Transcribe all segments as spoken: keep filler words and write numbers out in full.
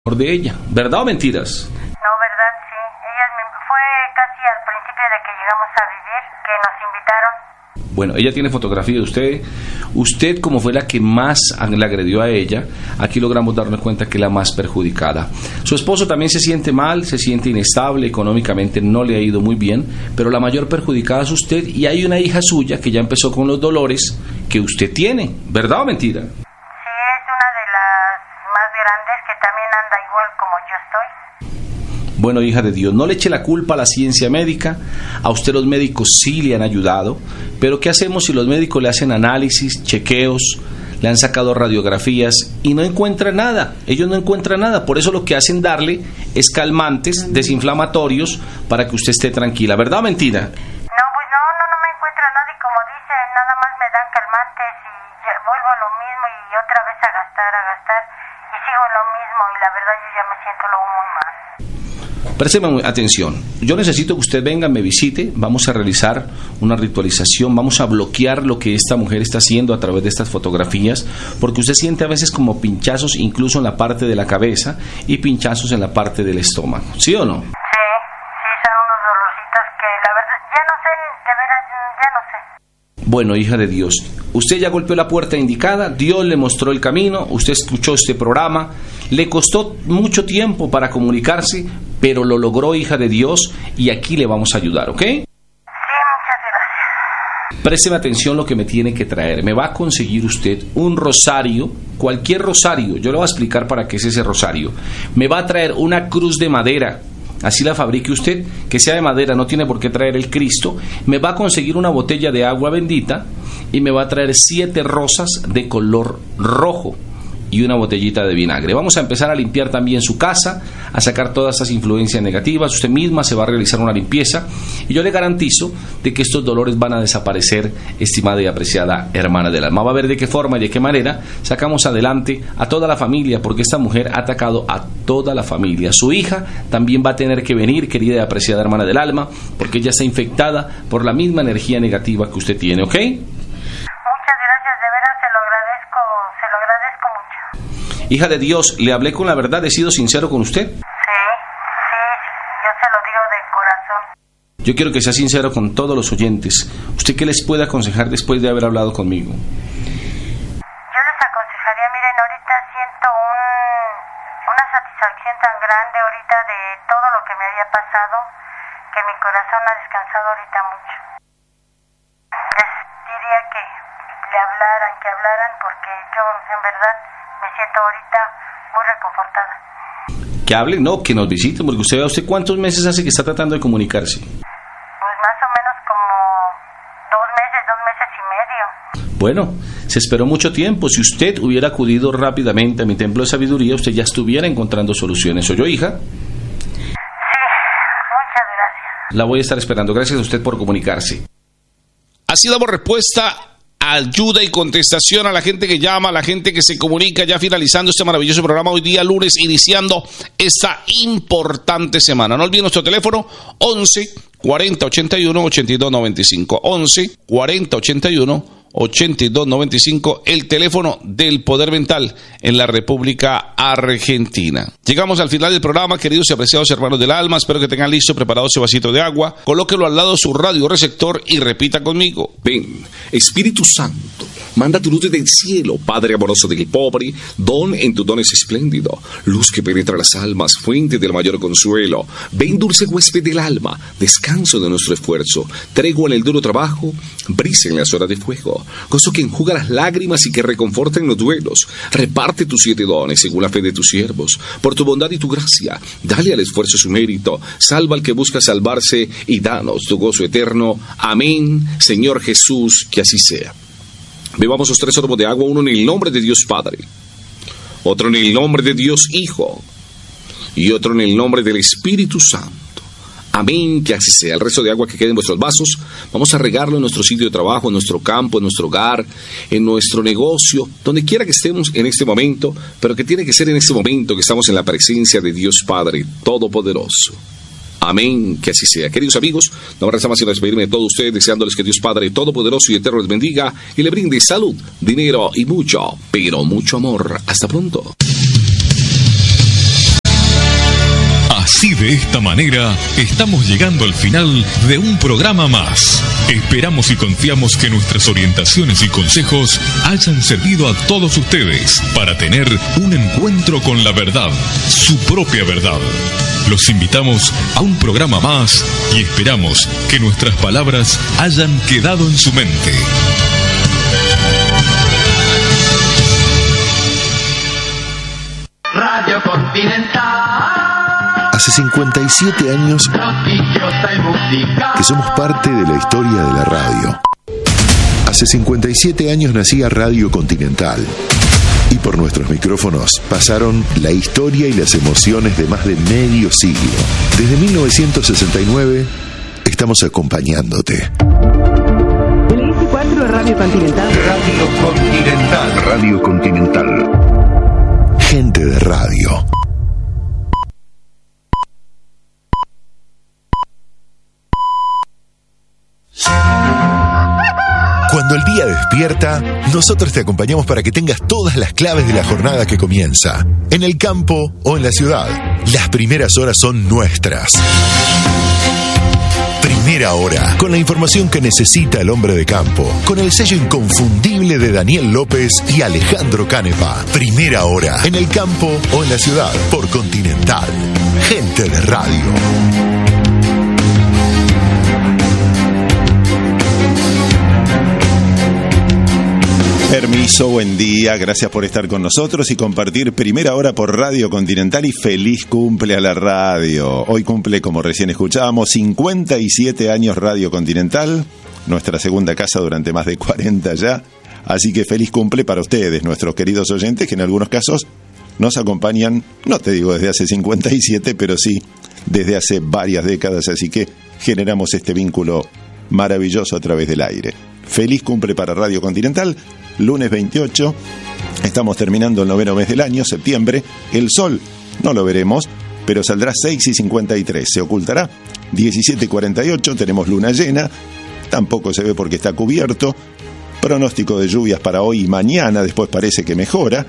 de ella, ¿verdad o mentiras? No, verdad, sí. Ella me, fue casi al principio de que llegamos a vivir, que nos invitaron. Bueno, ella tiene fotografía de usted. Usted, como fue la que más le agredió a ella, aquí logramos darnos cuenta que es la más perjudicada. Su esposo también se siente mal, se siente inestable, económicamente no le ha ido muy bien, pero la mayor perjudicada es usted, y hay una hija suya que ya empezó con los dolores que usted tiene, ¿verdad o mentira? Que también anda igual como yo estoy. Bueno, hija de Dios, no le eche la culpa a la ciencia médica. A usted los médicos sí le han ayudado, pero ¿qué hacemos si los médicos le hacen análisis, chequeos, le han sacado radiografías y no encuentran nada? Ellos no encuentran nada, por eso lo que hacen darle es calmantes, desinflamatorios, para que usted esté tranquila, ¿verdad o mentira? No, pues no, no, no me encuentra nada, y como dice, nada más me dan calmantes y ya vuelvo a lo mismo y otra vez a gastar, a gastar. Y sigo lo mismo, y la verdad yo ya me siento luego muy mal. Présteme atención, yo necesito que usted venga, me visite, vamos a realizar una ritualización, vamos a bloquear lo que esta mujer está haciendo a través de estas fotografías, porque usted siente a veces como pinchazos incluso en la parte de la cabeza y pinchazos en la parte del estómago, ¿sí o no? Sí, sí, son unos dolorcitos que la verdad, ya no sé, de veras, ya no sé. Bueno, hija de Dios, usted ya golpeó la puerta indicada, Dios le mostró el camino, usted escuchó este programa, le costó mucho tiempo para comunicarse, pero lo logró, hija de Dios, y aquí le vamos a ayudar, ¿ok? Sí, muchas gracias. Présteme atención lo que me tiene que traer. Me va a conseguir usted un rosario, cualquier rosario, yo le voy a explicar para qué es ese rosario. Me va a traer una cruz de madera, así la fabrique usted, que sea de madera, no tiene por qué traer el Cristo. Me va a conseguir una botella de agua bendita y me va a traer siete rosas de color rojo y una botellita de vinagre. Vamos a empezar a limpiar también su casa, a sacar todas esas influencias negativas. Usted misma se va a realizar una limpieza y yo le garantizo de que estos dolores van a desaparecer, estimada y apreciada hermana del alma. Va a ver de qué forma y de qué manera sacamos adelante a toda la familia, porque esta mujer ha atacado a toda la familia. Su hija también va a tener que venir, querida y apreciada hermana del alma, porque ella está infectada por la misma energía negativa que usted tiene, ¿ok? Hija de Dios, ¿le hablé con la verdad? ¿He sido sincero con usted? Sí, sí, yo se lo digo de corazón. Yo quiero que sea sincero con todos los oyentes. ¿Usted qué les puede aconsejar después de haber hablado conmigo? Yo les aconsejaría, miren, ahorita siento un, una satisfacción tan grande ahorita de todo lo que me había pasado, que mi corazón ha descansado ahorita mucho. Les diría que le hablaran, que hablaran, porque yo en verdad me siento ahorita muy reconfortada. Que hable, no, que nos visiten, porque usted, ¿usted cuántos meses hace que está tratando de comunicarse? Pues más o menos como dos meses, dos meses y medio. Bueno, se esperó mucho tiempo. Si usted hubiera acudido rápidamente a mi templo de sabiduría, usted ya estuviera encontrando soluciones. ¿Soy yo, hija? Sí, muchas gracias. La voy a estar esperando. Gracias a usted por comunicarse. Así damos respuesta, ayuda y contestación a la gente que llama, a la gente que se comunica, ya finalizando este maravilloso programa hoy día lunes, iniciando esta importante semana. No olviden nuestro teléfono once cuarenta ochenta y uno ochenta y dos noventa y cinco, once cuarenta ochenta y uno ochenta y dos noventa y cinco, el teléfono del Poder Mental en la República Argentina. Llegamos al final del programa, queridos y apreciados hermanos del alma. Espero que tengan listo, preparado ese vasito de agua. Colóquelo al lado de su radio receptor y repita conmigo. Ven, Espíritu Santo, manda tu luz desde el cielo, Padre amoroso del pobre, don en tu don es espléndido, luz que penetra las almas, fuente del mayor consuelo. Ven, dulce huésped del alma, descanso de nuestro esfuerzo, tregua en el duro trabajo, brisa en las horas de fuego, gozo que enjuga las lágrimas y que reconforta en los duelos. Reparte tus siete dones según la fe de tus siervos, por tu bondad y tu gracia, dale al esfuerzo su mérito, salva al que busca salvarse y danos tu gozo eterno. Amén, Señor Jesús, que así sea. Bebamos los tres sorbos de agua, uno en el nombre de Dios Padre, otro en el nombre de Dios Hijo y otro en el nombre del Espíritu Santo. Amén, que así sea. El resto de agua que quede en vuestros vasos, vamos a regarlo en nuestro sitio de trabajo, en nuestro campo, en nuestro hogar, en nuestro negocio, donde quiera que estemos en este momento, pero que tiene que ser en este momento que estamos en la presencia de Dios Padre Todopoderoso. Amén, que así sea. Queridos amigos, no me resta más sino despedirme de todos ustedes, deseándoles que Dios Padre Todopoderoso y Eterno les bendiga y le brinde salud, dinero y mucho, pero mucho amor. Hasta pronto. Así, de esta manera, estamos llegando al final de un programa más. Esperamos y confiamos que nuestras orientaciones y consejos hayan servido a todos ustedes para tener un encuentro con la verdad, su propia verdad. Los invitamos a un programa más y esperamos que nuestras palabras hayan quedado en su mente. Radio Continental. Hace cincuenta y siete años que somos parte de la historia de la radio. Hace cincuenta y siete años nacía Radio Continental. Y por nuestros micrófonos pasaron la historia y las emociones de más de medio siglo. Desde mil novecientos sesenta y nueve estamos acompañándote. El S cuatro Radio Continental. Radio Continental. Radio Continental. Gente de radio. Cuando el día despierta, nosotros te acompañamos para que tengas todas las claves de la jornada que comienza, en el campo o en la ciudad. Las primeras horas son nuestras. Primera Hora, con la información que necesita el hombre de campo, con el sello inconfundible de Daniel López y Alejandro Canepa. Primera Hora, en el campo o en la ciudad, por Continental. Gente de radio. Permiso, buen día, gracias por estar con nosotros y compartir Primera Hora por Radio Continental y feliz cumple a la radio. Hoy cumple, como recién escuchábamos, cincuenta y siete años Radio Continental, nuestra segunda casa durante más de cuarenta ya, así que feliz cumple para ustedes, nuestros queridos oyentes, que en algunos casos nos acompañan, no te digo desde hace cincuenta y siete, pero sí desde hace varias décadas, así que generamos este vínculo maravilloso a través del aire. Feliz cumple para Radio Continental, lunes veintiocho, estamos terminando el noveno mes del año, septiembre, el sol no lo veremos, pero saldrá seis y cincuenta y tres, se ocultará diecisiete y cuarenta y ocho, tenemos luna llena, tampoco se ve porque está cubierto, pronóstico de lluvias para hoy y mañana, después parece que mejora,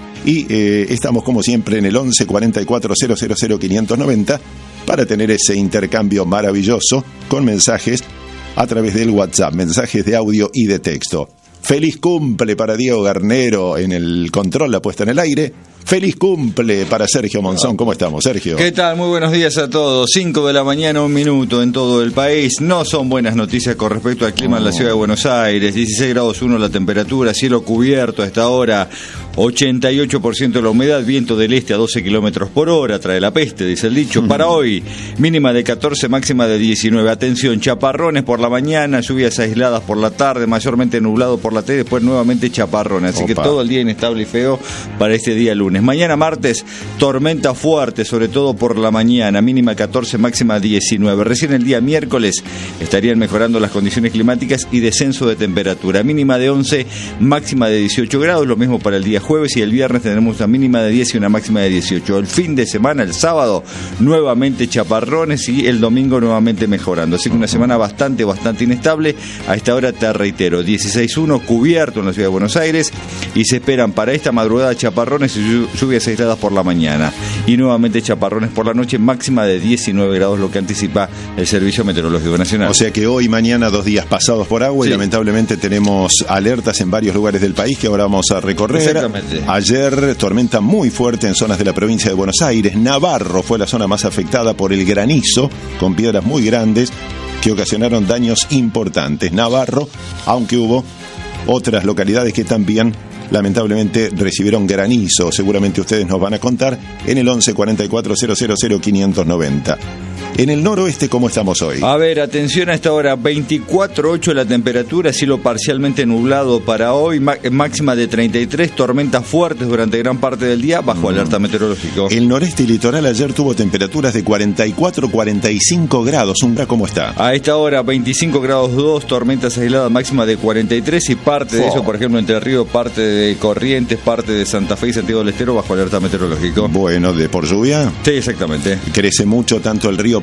y eh, estamos como siempre en el once cuarenta y cuatro cero cero cero quinientos noventa para tener ese intercambio maravilloso con mensajes a través del WhatsApp, mensajes de audio y de texto. Feliz cumple para Diego Garnero en el control, la puesta en el aire. Feliz cumple para Sergio Monzón. ¿Cómo estamos, Sergio? ¿Qué tal? Muy buenos días a todos. cinco de la mañana, un minuto en todo el país. No son buenas noticias con respecto al clima oh. en la ciudad de Buenos Aires. dieciséis grados uno la temperatura, cielo cubierto a esta hora, ochenta y ocho por ciento de la humedad, viento del este a doce kilómetros por hora, trae la peste, dice el dicho. Mm. Para hoy, mínima de catorce, máxima de diecinueve. Atención, chaparrones por la mañana, lluvias aisladas por la tarde, mayormente nublado por la tarde, después nuevamente chaparrones. Así Opa. que todo el día inestable y feo para este día lunes. Mañana martes, tormenta fuerte, sobre todo por la mañana, mínima catorce, máxima diecinueve. Recién el día miércoles estarían mejorando las condiciones climáticas y descenso de temperatura, mínima de once, máxima de dieciocho grados, lo mismo para el día jueves, y el viernes tendremos una mínima de diez y una máxima de dieciocho. El fin de semana, el sábado, nuevamente chaparrones y el domingo nuevamente mejorando. Así que una semana bastante, bastante inestable. A esta hora te reitero, dieciséis uno cubierto en la ciudad de Buenos Aires y se esperan para esta madrugada chaparrones y lluvias aisladas por la mañana y nuevamente chaparrones por la noche, máxima de diecinueve grados, lo que anticipa el Servicio Meteorológico Nacional. O sea que hoy, mañana, dos días pasados por agua sí. y lamentablemente tenemos alertas en varios lugares del país que ahora vamos a recorrer. Exactamente. Ayer tormenta muy fuerte en zonas de la provincia de Buenos Aires. Navarro fue la zona más afectada por el granizo, con piedras muy grandes que ocasionaron daños importantes. Navarro, aunque hubo otras localidades que también lamentablemente recibieron granizo, seguramente ustedes nos van a contar en el once cuarenta y cuatro cero cero cero quinientos noventa. En el noroeste, ¿cómo estamos hoy? A ver, atención a esta hora, veinticuatro punto ocho la temperatura, cielo parcialmente nublado para hoy, máxima de treinta y tres, tormentas fuertes durante gran parte del día, bajo mm. alerta meteorológico. El noreste y litoral ayer tuvo temperaturas de cuarenta y cuatro, cuarenta y cinco grados, ¿Umbra cómo está? A esta hora, veinticinco grados dos, tormentas aisladas, máxima de cuarenta y tres, y parte oh. de eso, por ejemplo, Entre Ríos, parte de Corrientes, parte de Santa Fe y Santiago del Estero, bajo alerta meteorológico. Bueno, ¿de por lluvia? Sí, exactamente. Crece mucho tanto el río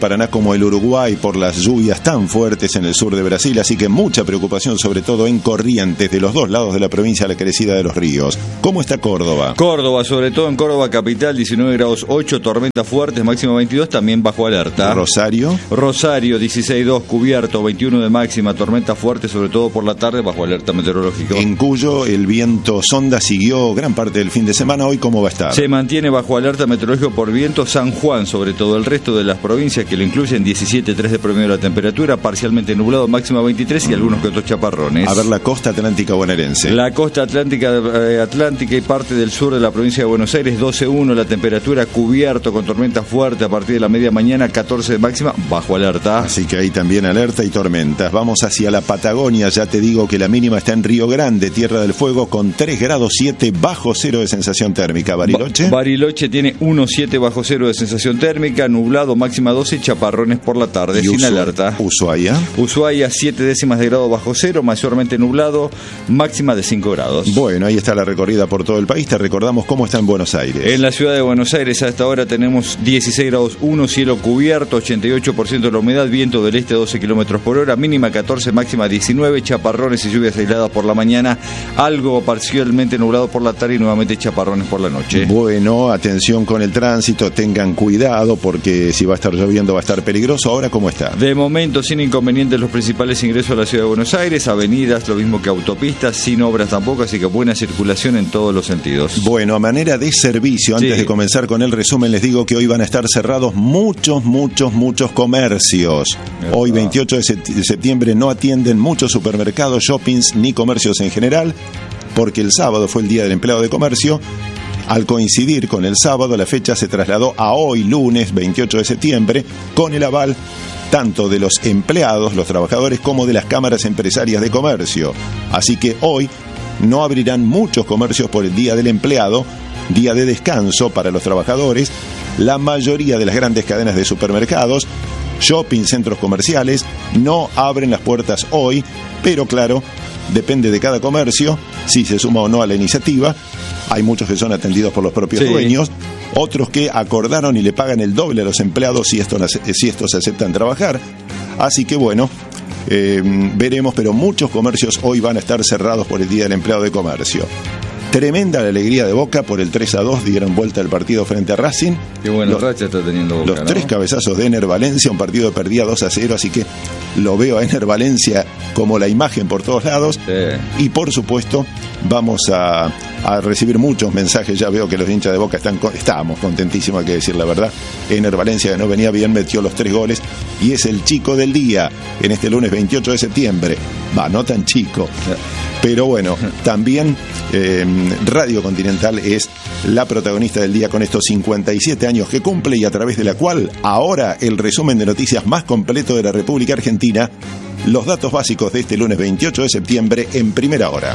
Paraná como el Uruguay por las lluvias tan fuertes en el sur de Brasil, así que mucha preocupación sobre todo en Corrientes, de los dos lados de la provincia, la crecida de los ríos. ¿Cómo está Córdoba? Córdoba, sobre todo en Córdoba capital, diecinueve grados ocho, tormentas fuertes, máxima veintidós, también bajo alerta. Rosario. Rosario, dieciséis dos, cubierto, veintiuno de máxima, tormentas fuertes, sobre todo por la tarde, bajo alerta meteorológico. En Cuyo el viento sonda siguió gran parte del fin de semana. ¿Hoy cómo va a estar? Se mantiene bajo alerta meteorológico por viento San Juan, sobre todo el resto de las provincias que lo incluyen, diecisiete tres de promedio de la temperatura, parcialmente nublado, máxima veintitrés y algunos que otros chaparrones. A ver la costa atlántica bonaerense. La costa atlántica, eh, atlántica y parte del sur de la provincia de Buenos Aires, doce uno, la temperatura, cubierto con tormenta fuerte a partir de la media mañana, catorce de máxima, bajo alerta. Así que ahí también alerta y tormentas. Vamos hacia la Patagonia, ya te digo que la mínima está en Río Grande, Tierra del Fuego, con tres grados siete bajo cero de sensación térmica. Bariloche. Ba- Bariloche tiene uno siete bajo cero de sensación térmica, nublado, máxima doce, chaparrones por la tarde, y sin Ushu- alerta. Ushuaia. Ushuaia, siete décimas de grado bajo cero, mayormente nublado, máxima de cinco grados. Bueno, ahí está la recorrida por todo el país. Te recordamos cómo está en Buenos Aires. En la ciudad de Buenos Aires a esta hora tenemos dieciséis grados uno, cielo cubierto, ochenta y ocho por ciento de la humedad, viento del este doce kilómetros por hora, mínima catorce, máxima diecinueve, chaparrones y lluvias aisladas por la mañana, algo parcialmente nublado por la tarde y nuevamente chaparrones por la noche. Bueno, atención con el tránsito, tengan cuidado porque si va a estar lloviendo va a estar peligroso. Ahora, ¿cómo está? De momento, sin inconvenientes los principales ingresos a la ciudad de Buenos Aires, avenidas, lo mismo que autopistas, sin obras tampoco, así que buena circulación en todos los sentidos. Bueno, a manera de servicio, antes Sí. de comenzar con el resumen, les digo que hoy van a estar cerrados muchos, muchos, muchos comercios. ¿Verdad? Hoy, veintiocho de septiembre, no atienden muchos supermercados, shoppings ni comercios en general, porque el sábado fue el Día del Empleado de Comercio. Al coincidir con el sábado, la fecha se trasladó a hoy, lunes veintiocho de septiembre, con el aval tanto de los empleados, los trabajadores, como de las cámaras empresarias de comercio. Así que hoy no abrirán muchos comercios por el Día del Empleado, día de descanso para los trabajadores. La mayoría de las grandes cadenas de supermercados, shopping, centros comerciales, no abren las puertas hoy, pero claro, depende de cada comercio si se suma o no a la iniciativa. Hay muchos que son atendidos por los propios Sí. dueños, otros que acordaron y le pagan el doble a los empleados si, esto, si estos aceptan trabajar. Así que bueno, eh, veremos, pero muchos comercios hoy van a estar cerrados por el Día del Empleado de Comercio. Tremenda la alegría de Boca por el tres a dos, dieron vuelta el partido frente a Racing. Qué buena Los- racha está teniendo Boca, Los ¿no? tres cabezazos de Ener Valencia, un partido que perdía dos a cero, así que lo veo a Ener Valencia como la imagen por todos lados. Sí. Y por supuesto, vamos a, a recibir muchos mensajes. Ya veo que los hinchas de Boca están con- estábamos contentísimos, hay que decir la verdad. Ener Valencia, que no venía bien, metió los tres goles y es el chico del día en este lunes veintiocho de septiembre. Va, no tan chico. Pero bueno, también eh, Radio Continental es la protagonista del día con estos cincuenta y siete años que cumple y a través de la cual ahora el resumen de noticias más completo de la República Argentina, los datos básicos de este lunes veintiocho de septiembre en primera hora.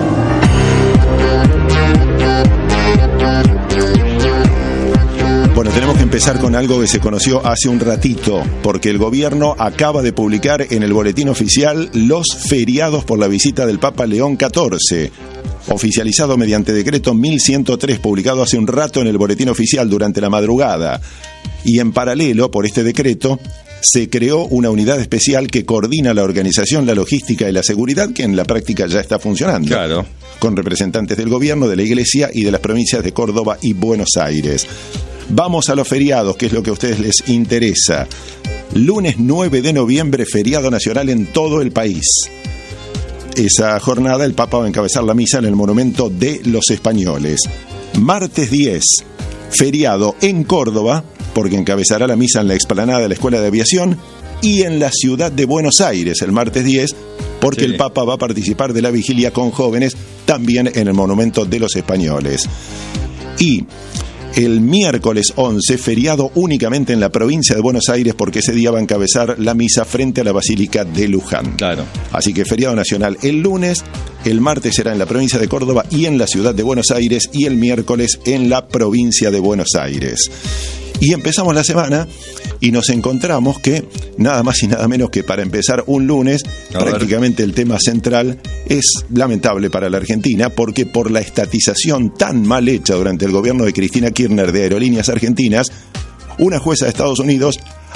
Bueno, tenemos que empezar con algo que se conoció hace un ratito, porque el gobierno acaba de publicar en el boletín oficial los feriados por la visita del Papa León catorce, oficializado mediante decreto mil ciento tres, publicado hace un rato en el boletín oficial durante la madrugada. Y en paralelo, por este decreto, se creó una unidad especial que coordina la organización, la logística y la seguridad, que en la práctica ya está funcionando. Claro. Con representantes del gobierno, de la Iglesia y de las provincias de Córdoba y Buenos Aires. Vamos a los feriados, que es lo que a ustedes les interesa. Lunes nueve de noviembre, feriado nacional en todo el país. Esa jornada el Papa va a encabezar la misa en el Monumento de los Españoles. Martes diez, feriado en Córdoba, porque encabezará la misa en la explanada de la Escuela de Aviación, y en la ciudad de Buenos Aires el martes diez, porque Sí. el Papa va a participar de la vigilia con jóvenes también en el Monumento de los Españoles. Y el miércoles once, feriado únicamente en la provincia de Buenos Aires, porque ese día va a encabezar la misa frente a la Basílica de Luján. Claro. Así que feriado nacional el lunes, el martes será en la provincia de Córdoba y en la ciudad de Buenos Aires, y el miércoles en la provincia de Buenos Aires. Y empezamos la semana y nos encontramos que nada más y nada menos que para empezar un lunes, A ver. prácticamente el tema central es lamentable para la Argentina, porque por la estatización tan mal hecha durante el gobierno de Cristina Kirchner de Aerolíneas Argentinas, una jueza de Estados Unidos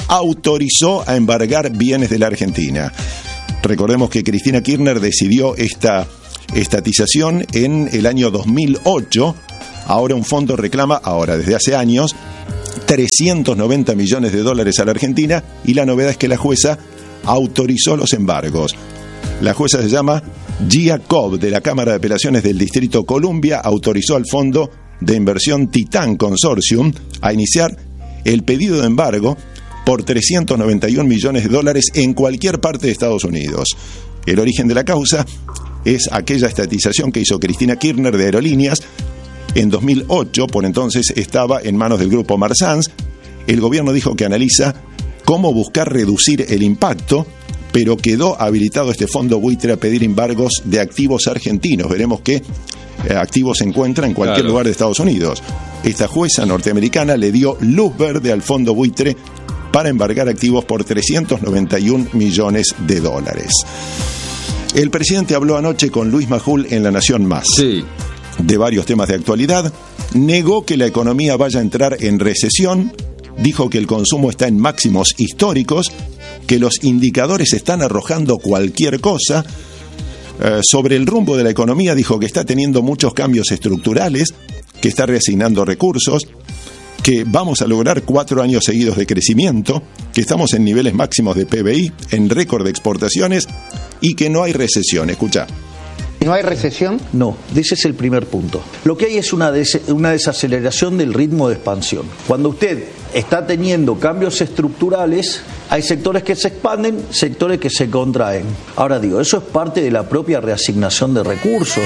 autorizó a embargar bienes de la Argentina. Recordemos que Cristina Kirchner decidió esta estatización en el año dos mil ocho. Ahora un fondo reclama, ahora desde hace años, trescientos noventa millones de dólares a la Argentina, y la novedad es que la jueza autorizó los embargos. La jueza se llama Gia Cobb, de la Cámara de Apelaciones del Distrito Columbia, autorizó al fondo de inversión Titán Consortium a iniciar el pedido de embargo por trescientos noventa y un millones de dólares en cualquier parte de Estados Unidos. El origen de la causa es aquella estatización que hizo Cristina Kirchner de Aerolíneas en dos mil ocho, por entonces estaba en manos del grupo Marsans. El gobierno dijo que analiza cómo buscar reducir el impacto, pero quedó habilitado este fondo buitre a pedir embargos de activos argentinos. Veremos qué eh, activos se encuentran en cualquier Claro. lugar de Estados Unidos. Esta jueza norteamericana le dio luz verde al fondo buitre para embargar activos por trescientos noventa y un millones de dólares. El presidente habló anoche con Luis Majul en La Nación Más. Sí. De varios temas de actualidad, negó que la economía vaya a entrar en recesión, dijo que el consumo está en máximos históricos, que los indicadores están arrojando cualquier cosa. Eh, sobre el rumbo de la economía dijo que está teniendo muchos cambios estructurales, que está reasignando recursos, que vamos a lograr cuatro años seguidos de crecimiento, que estamos en niveles máximos de P B I, en récord de exportaciones y que no hay recesión. Escucha. ¿No hay recesión? No, ese es el primer punto. Lo que hay es una, des- una desaceleración del ritmo de expansión. Cuando usted está teniendo cambios estructurales, hay sectores que se expanden, sectores que se contraen. Ahora digo, eso es parte de la propia reasignación de recursos.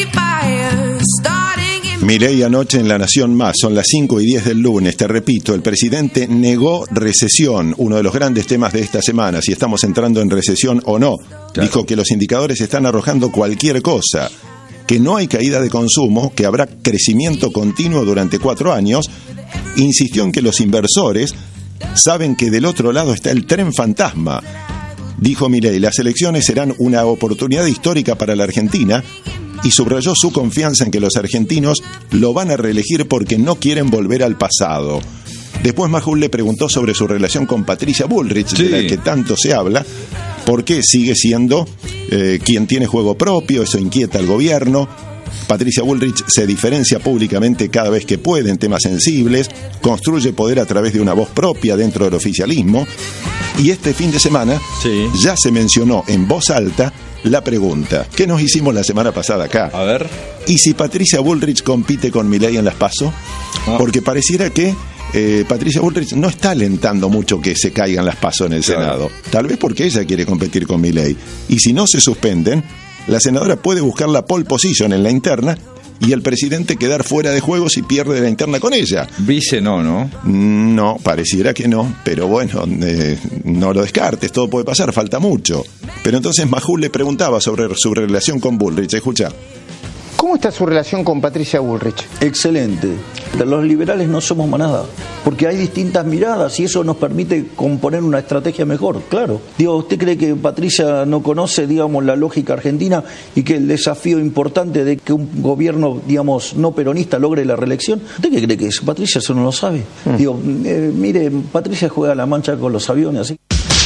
Milei anoche en La Nación Más, son las cinco y diez del lunes, te repito, el presidente negó recesión, uno de los grandes temas de esta semana, si estamos entrando en recesión o no. Claro. Dijo que los indicadores están arrojando cualquier cosa, que no hay caída de consumo, que habrá crecimiento continuo durante cuatro años. Insistió en que los inversores saben que del otro lado está el tren fantasma. Dijo Milei, las elecciones serán una oportunidad histórica para la Argentina, y subrayó su confianza en que los argentinos lo van a reelegir porque no quieren volver al pasado. Después Majul le preguntó sobre su relación con Patricia Bullrich, sí, de la que tanto se habla, porque sigue siendo eh, quien tiene juego propio, eso inquieta al gobierno. Patricia Bullrich se diferencia públicamente cada vez que puede en temas sensibles, construye poder a través de una voz propia dentro del oficialismo, y este fin de semana sí. ya se mencionó en voz alta la pregunta que nos hicimos la semana pasada acá. A ver. ¿Y si Patricia Bullrich compite con Milei en las PASO? Oh. Porque pareciera que eh, Patricia Bullrich no está alentando mucho que se caigan las PASO en el claro. Senado. Tal vez porque ella quiere competir con Milei. Y si no se suspenden, la senadora puede buscar la pole position en la interna y el presidente quedar fuera de juego si pierde la interna con ella. Vice no, ¿no? No, pareciera que no, pero bueno, eh, no lo descartes, todo puede pasar, falta mucho. Pero entonces Majul le preguntaba sobre su relación con Bullrich. Escucha. ¿Cómo está su relación con Patricia Bullrich? Excelente. Los liberales no somos manada, porque hay distintas miradas y eso nos permite componer una estrategia mejor, claro. Digo, ¿usted cree que Patricia no conoce, digamos, la lógica argentina y que el desafío importante de que un gobierno, digamos, no peronista logre la reelección? ¿Usted qué cree que es? Patricia eso no lo sabe. Mm. Digo, eh, mire, Patricia juega a la mancha con los aviones, así.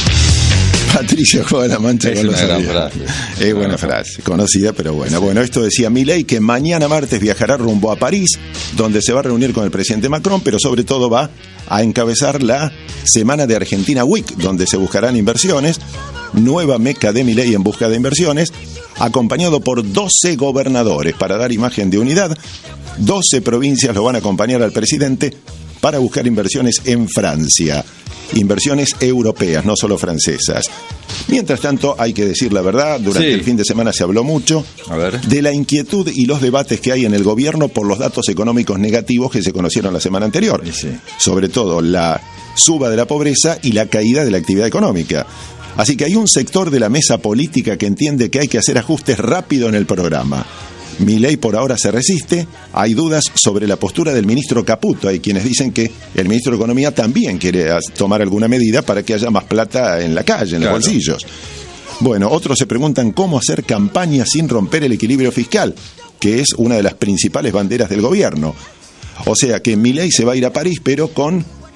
Patricia juega la mancha con los aviones. Es buena frase, conocida, pero buena. Sí. Bueno, esto decía Milei, que mañana martes viajará rumbo a París, donde se va a reunir con el presidente Macron, pero sobre todo va a encabezar la Semana de Argentina Week, donde se buscarán inversiones, nueva meca de Milei en busca de inversiones, acompañado por doce gobernadores para dar imagen de unidad. doce provincias lo van a acompañar al presidente para buscar inversiones en Francia. Inversiones europeas, no solo francesas. Mientras tanto, hay que decir la verdad, durante sí. el fin de semana se habló mucho a ver. de la inquietud y los debates que hay en el gobierno por los datos económicos negativos que se conocieron la semana anterior. Sí. Sobre todo la suba de la pobreza y la caída de la actividad económica. Así que hay un sector de la mesa política que entiende que hay que hacer ajustes rápido en el programa. Milei por ahora se resiste. Hay dudas sobre la postura del ministro Caputo. Hay quienes dicen que el ministro de Economía también quiere tomar alguna medida para que haya más plata en la calle, en claro. los bolsillos. Bueno, otros se preguntan cómo hacer campaña sin romper el equilibrio fiscal, que es una de las principales banderas del gobierno. O sea que Milei se va a ir a París, pero con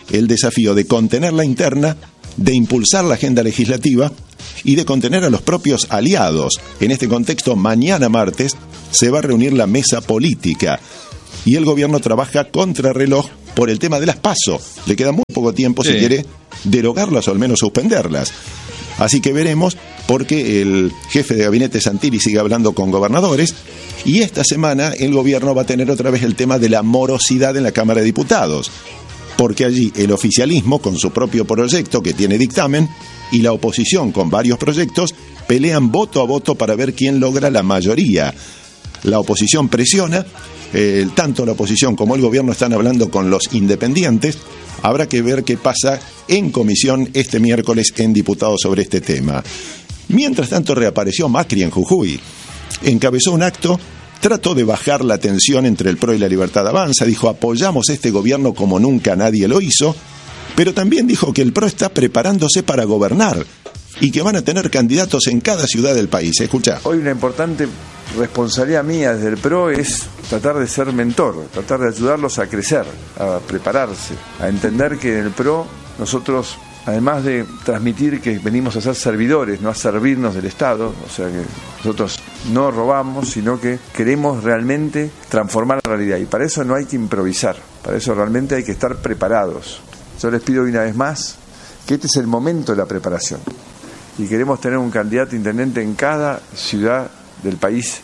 el desafío de contener la interna, de impulsar la agenda legislativa y de contener a los propios aliados. En este contexto, mañana martes se va a reunir la mesa política y el gobierno trabaja contrarreloj por el tema de las PASO. Le queda muy poco tiempo, sí, si quiere derogarlas o al menos suspenderlas. Así que veremos, porque el jefe de gabinete Santilli sigue hablando con gobernadores y esta semana el gobierno va a tener otra vez el tema de la morosidad en la Cámara de Diputados, porque allí el oficialismo con su propio proyecto que tiene dictamen y la oposición con varios proyectos pelean voto a voto para ver quién logra la mayoría. La oposición presiona, eh, tanto la oposición como el gobierno están hablando con los independientes. Habrá que ver qué pasa en comisión este miércoles en diputados sobre este tema. Mientras tanto reapareció Macri en Jujuy. Encabezó un acto, trató de bajar la tensión entre el P R O y la Libertad Avanza, dijo apoyamos este gobierno como nunca nadie lo hizo, pero también dijo que el P R O está preparándose para gobernar y que van a tener candidatos en cada ciudad del país. Escuchá. Hoy una importante responsabilidad mía desde el P R O es tratar de ser mentor, tratar de ayudarlos a crecer, a prepararse, a entender que en el P R O nosotros, además de transmitir que venimos a ser servidores, no a servirnos del Estado, o sea que nosotros no robamos, sino que queremos realmente transformar la realidad. Y para eso no hay que improvisar, para eso realmente hay que estar preparados. Yo les pido una vez más que este es el momento de la preparación. Y queremos tener un candidato intendente en cada ciudad del país.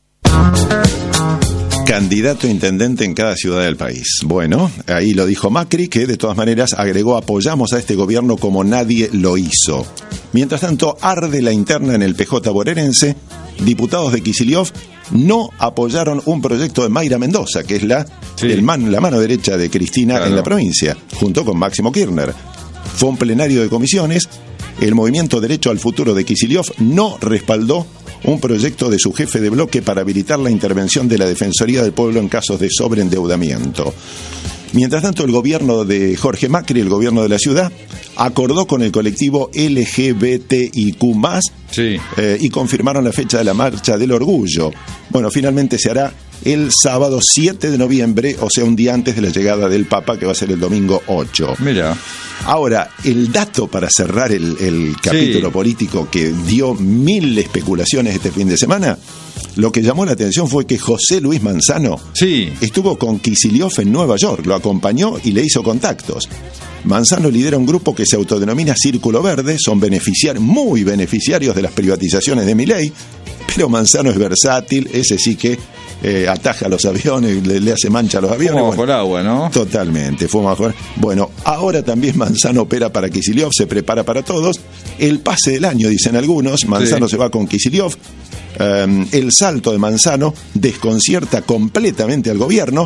Candidato a intendente en cada ciudad del país. Bueno, ahí lo dijo Macri, que de todas maneras agregó apoyamos a este gobierno como nadie lo hizo. Mientras tanto, arde la interna en el P J bonaerense. Diputados de Kicillof no apoyaron un proyecto de Mayra Mendoza, que es la, sí. el man, la mano derecha de Cristina claro. en la provincia, junto con Máximo Kirchner. Fue un plenario de comisiones. El movimiento Derecho al Futuro de Kicillof no respaldó un proyecto de su jefe de bloque para habilitar la intervención de la Defensoría del Pueblo en casos de sobreendeudamiento. Mientras tanto, el gobierno de Jorge Macri, el gobierno de la ciudad, acordó con el colectivo L G B T I Q más, sí. eh, y confirmaron la fecha de la Marcha del Orgullo. Bueno, finalmente se hará el sábado siete de noviembre, o sea, un día antes de la llegada del Papa, que va a ser el domingo ocho. Mira. Ahora, el dato para cerrar el, el capítulo sí. político que dio mil especulaciones este fin de semana, lo que llamó la atención fue que José Luis Manzano sí. estuvo con Kicillof en Nueva York, lo acompañó y le hizo contactos. Manzano lidera un grupo que se autodenomina Círculo Verde, son beneficiar, muy beneficiarios de las privatizaciones de Milei, pero Manzano es versátil, ese sí que eh, ataja los aviones, le, le hace mancha a los aviones. Fuma bajo bueno, el agua, ¿no? Totalmente, fuma bajo el agua. Bueno, ahora también Manzano opera para Kicillof, se prepara para todos. El pase del año, dicen algunos, Manzano sí. se va con Kicillof. Um, el salto de Manzano desconcierta completamente al gobierno.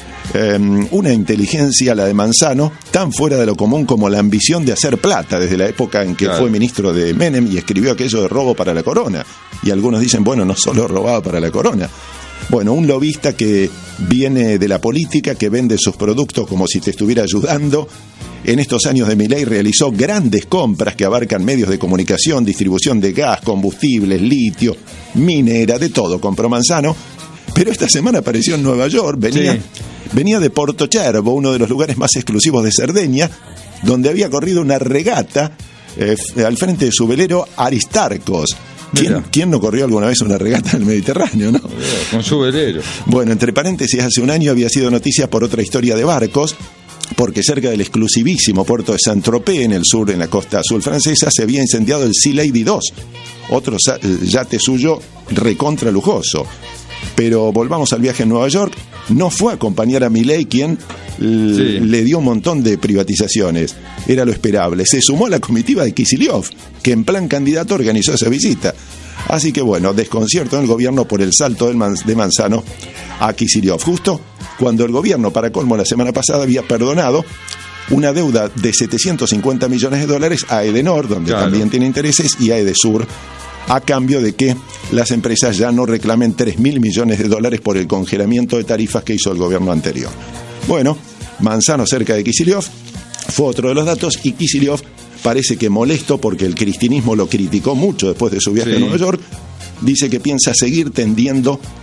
Um, una inteligencia, la de Manzano, tan fuera de lo común como la ambición de hacer plata desde la época en que claro. fue ministro de Menem y escribió aquello de robo para la corona. Y algunos dicen, bueno, no solo robaba para la corona. Bueno, un lobista que viene de la política, que vende sus productos como si te estuviera ayudando. En estos años de Milei realizó grandes compras que abarcan medios de comunicación, distribución de gas, combustibles, litio, minera, de todo compró Manzano. Pero esta semana apareció en Nueva York, venía, sí. venía de Portocervo, uno de los lugares más exclusivos de Cerdeña, donde había corrido una regata eh, al frente de su velero Aristarcos. ¿Quién, ¿Quién no corrió alguna vez una regata en el Mediterráneo, no? Con su velero. Bueno, entre paréntesis, hace un año había sido noticia por otra historia de barcos, porque cerca del exclusivísimo puerto de Saint-Tropez, en el sur, en la costa azul francesa, se había incendiado el Sea Lady dos, otro yate suyo recontra lujoso. Pero volvamos al viaje en Nueva York. No fue a acompañar a Milei, quien sí. le dio un montón de privatizaciones. Era lo esperable. Se sumó a la comitiva de Kicillof, que en plan candidato organizó esa visita. Así que bueno, desconcierto en el gobierno por el salto del Man- de Manzano a Kicillof. Justo cuando el gobierno, para colmo, la semana pasada había perdonado una deuda de setecientos cincuenta millones de dólares a Edenor, donde claro. también tiene intereses, y a Edesur, a cambio de que las empresas ya no reclamen tres mil millones de dólares por el congelamiento de tarifas que hizo el gobierno anterior. Bueno, Manzano cerca de Kicillof fue otro de los datos, y Kicillof parece que molesto porque el cristinismo lo criticó mucho después de su viaje sí. a Nueva York, dice que piensa seguir tendiendo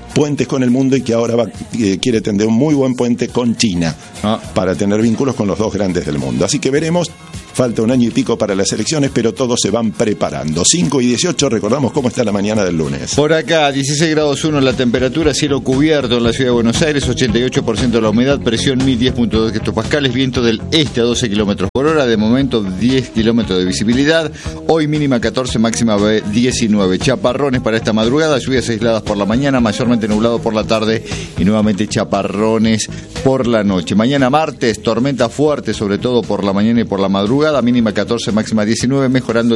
puentes con el mundo y que ahora va, eh, quiere tender un muy buen puente con China ah. para tener vínculos con los dos grandes del mundo. Así que veremos. Falta un año y pico para las elecciones, pero todos se van preparando. cinco y dieciocho, recordamos cómo está la mañana del lunes. Por acá, dieciséis grados uno la temperatura, cielo cubierto en la ciudad de Buenos Aires, ochenta y ocho por ciento de la humedad, presión mil diez punto dos hectopascales, viento del este a doce kilómetros por hora, de momento diez kilómetros de visibilidad. Hoy mínima catorce, máxima diecinueve. Chaparrones para esta madrugada, lluvias aisladas por la mañana, mayormente nublado por la tarde y nuevamente chaparrones por la noche. Mañana martes, tormenta fuerte, sobre todo por la mañana y por la madrugada, mínima catorce, máxima diecinueve, mejorando